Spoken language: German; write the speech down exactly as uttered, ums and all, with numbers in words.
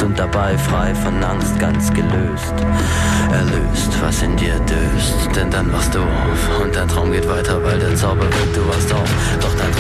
und dabei frei von Angst, ganz gelöst. Erlöst, was in dir döst, denn dann wachst du auf und dein Traum geht weiter, weil der Zauber wirkt, du wachst auf, doch dein